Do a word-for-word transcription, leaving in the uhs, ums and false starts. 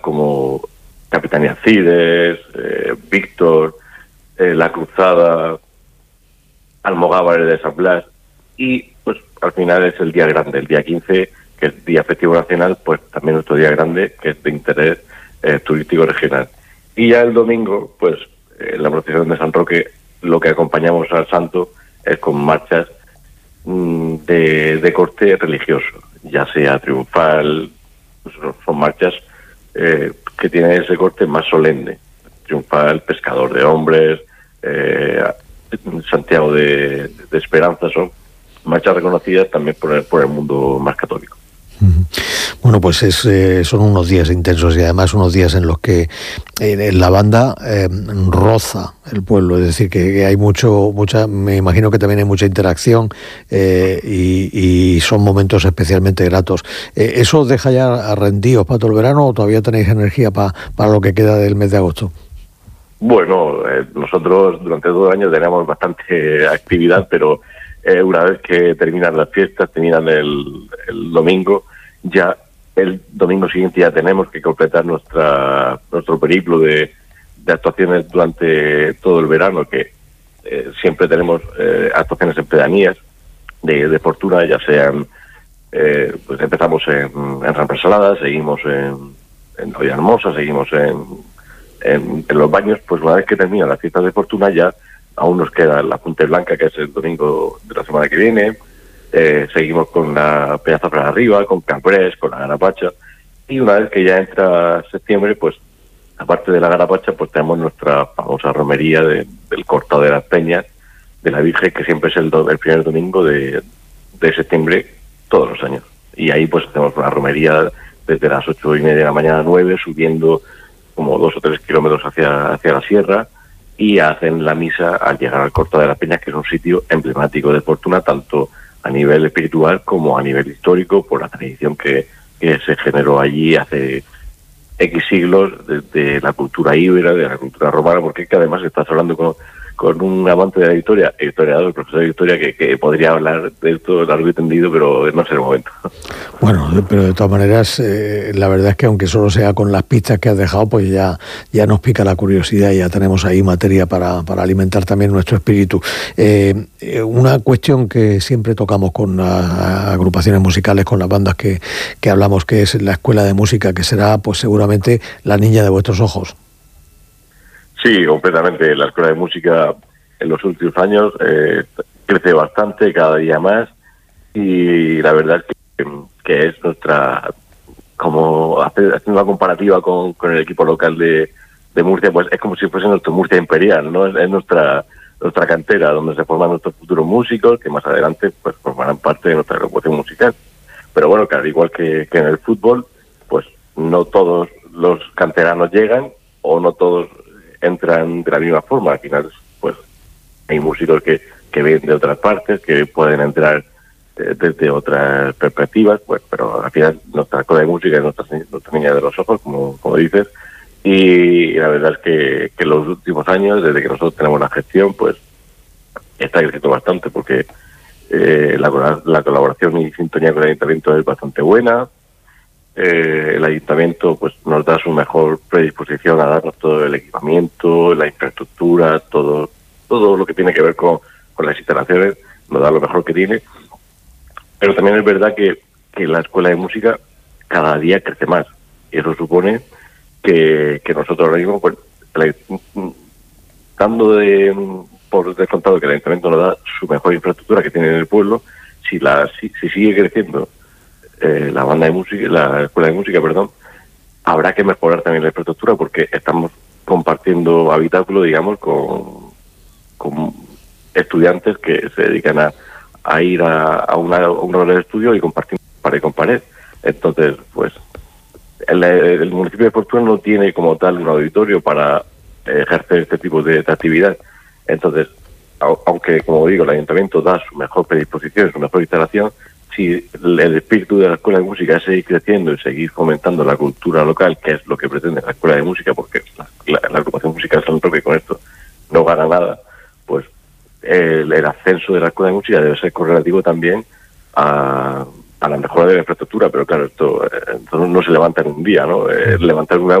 como Capitanía Cides, eh, Víctor, eh, La Cruzada, Almogávares de San Blas, y pues al final es el día grande, el día quince, que es Día Festivo Nacional, pues también nuestro día grande, que es de interés eh, turístico regional. Y ya el domingo, pues en la procesión de San Roque, lo que acompañamos al santo es con marchas mmm, de, de corte religioso, ya sea triunfal, pues son marchas eh, que tienen ese corte más solemne. Triunfal, Pescador de Hombres, eh, Santiago de, de Esperanza, son marchas reconocidas también por el, por el mundo más católico. Bueno, pues es, eh, son unos días intensos y además unos días en los que eh, en la banda eh, roza el pueblo, es decir, que, que hay mucho, mucha, me imagino que también hay mucha interacción eh, y, y son momentos especialmente gratos. Eh, ¿Eso os deja ya rendidos para todo el verano o todavía tenéis energía pa, para lo que queda del mes de agosto? Bueno, eh, nosotros durante todo el año tenemos bastante actividad, pero eh, una vez que terminan las fiestas, terminan el, el domingo, ya el domingo siguiente ya tenemos que completar nuestra nuestro periplo de, de actuaciones durante todo el verano, que eh, siempre tenemos eh, actuaciones en pedanías de, de fortuna, ya sean, eh, pues empezamos en, en Rampresalada, seguimos en, en Villahermosa, seguimos en, en, en Los Baños. Pues una vez que terminan las fiestas de fortuna ya aún nos queda la Punta Blanca, que es el domingo de la semana que viene. Eh, seguimos con la Peñaza para arriba, con Cambrés, con la Garapacha, y una vez que ya entra septiembre, pues aparte de la Garapacha, pues tenemos nuestra famosa romería de, del Cortado de las Peñas de la Virgen, que siempre es el, do, el primer domingo de, de septiembre todos los años, y ahí pues hacemos una romería desde las ocho y media de la mañana a nueve, subiendo como dos o tres kilómetros hacia, hacia la sierra, y hacen la misa al llegar al Cortado de las Peñas, que es un sitio emblemático de Fortuna, tanto a nivel espiritual como a nivel histórico, por la tradición que, que se generó allí hace X siglos, de, de la cultura íbera, de la cultura romana, porque es que además estás hablando con, con un amante de la historia, historiador, profesor de historia, que, que podría hablar de esto largo y tendido, pero no es el momento. Bueno, pero de todas maneras, eh, la verdad es que aunque solo sea con las pistas que has dejado, pues ya, ya nos pica la curiosidad y ya tenemos ahí materia para, para alimentar también nuestro espíritu. Eh, una cuestión que siempre tocamos con las agrupaciones musicales, con las bandas que, que hablamos, que es la escuela de música, que será pues seguramente la niña de vuestros ojos. Sí, completamente. La escuela de música en los últimos años eh, crece bastante, cada día más, y la verdad es que, que es nuestra, como haciendo una comparativa con, con el equipo local de, de Murcia, pues es como si fuese nuestro Murcia Imperial, ¿no? Es, es nuestra nuestra cantera, donde se forman nuestros futuros músicos, que más adelante pues formarán parte de nuestra agrupación musical. Pero bueno, que al igual que, que en el fútbol, pues no todos los canteranos llegan, o no todos entran de la misma forma. Al final, pues hay músicos que, que ven de otras partes, que pueden entrar eh, desde otras perspectivas, pues, pero al final nuestra escuela de música es nuestra, nuestra niña de los ojos, como, como dices, y la verdad es que, que en los últimos años, desde que nosotros tenemos la gestión, pues está creciendo bastante, porque eh, la, la colaboración y sintonía con el ayuntamiento es bastante buena. Eh, el ayuntamiento pues nos da su mejor predisposición a darnos todo el equipamiento, la infraestructura, todo todo lo que tiene que ver con, con las instalaciones, nos da lo mejor que tiene. Pero también es verdad que, que la escuela de música cada día crece más, y eso supone que, que nosotros ahora mismo, pues, dando de, por descontado que el ayuntamiento nos da su mejor infraestructura que tiene en el pueblo, si la si, si sigue creciendo Eh, la banda de música, la escuela de música, perdón, habrá que mejorar también la infraestructura, porque estamos compartiendo habitáculo, digamos, con, con estudiantes que se dedican a, a ir a, a una, a una hora de estudio y compartir pared con pared. Entonces, pues, el, el municipio de Fortuna no tiene como tal un auditorio para ejercer este tipo de, de actividad. Entonces, aunque, como digo, el ayuntamiento da su mejor predisposición, su mejor instalación, si el espíritu de la escuela de música es seguir creciendo y seguir fomentando la cultura local, que es lo que pretende la escuela de música, porque la, la, la agrupación musical San Roque con esto no gana nada, pues el, el ascenso de la escuela de música debe ser correlativo también a, a la mejora de la infraestructura. Pero claro, esto, esto no se levanta en un día, ¿no? Eh, levantar una